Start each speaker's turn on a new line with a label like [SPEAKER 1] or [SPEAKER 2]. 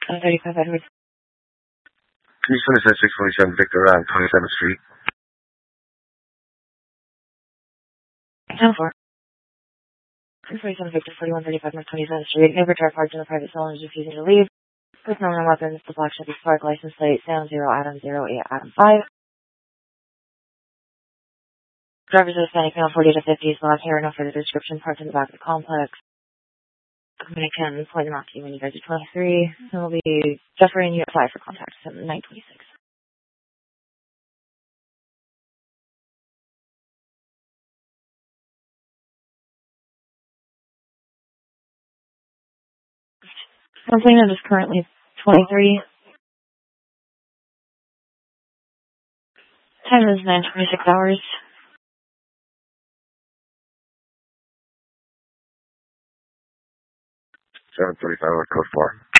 [SPEAKER 1] 35 Edwards.
[SPEAKER 2] Can you send us at 647 Victor on 27th Street?
[SPEAKER 1] 10-4. 647 Victor, 4135 North 27th Street. Neighbor car parked in the private zone is refusing to leave. With no known weapons, the black Chevy Spark, license plate, Sam 0 Adam 0 8 Adam 5. Driver's a Hispanic male, 40 to 50s, black hair, no further description, parked in the back of the complex. I'm going to point them out to you when you guys are 23. So it'll be Jeffrey and you apply for contact at 926. Complainant is currently 23. Time is 9:26 hours.
[SPEAKER 2] 735 code 4.